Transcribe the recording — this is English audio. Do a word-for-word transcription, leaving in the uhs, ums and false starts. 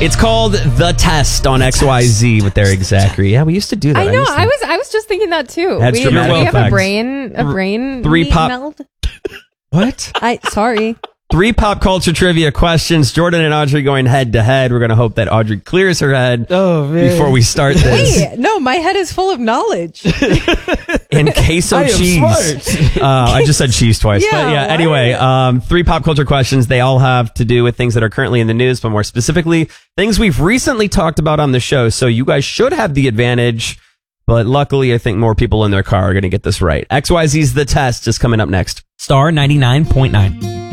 It's called The Test on X Y Z with Eric Zachary. Yeah, we used to do that. I know. I, I was I was just thinking that too. That's we, true. we Well have facts. a brain a brain Three pop- meld. What? I sorry. Three pop culture trivia questions. Jordan and Audrey going head to head. We're going to hope that Audrey clears her head oh, man. before we start this. Wait, no, my head is full of knowledge. In queso I am cheese. Uh, I just said cheese twice. Yeah, but yeah, why? anyway, um, three pop culture questions. They all have to do with things that are currently in the news, but more specifically, things we've recently talked about on the show. So you guys should have the advantage. But luckily, I think more people in their car are going to get this right. X Y Z's The Test is coming up next. Star ninety-nine point nine.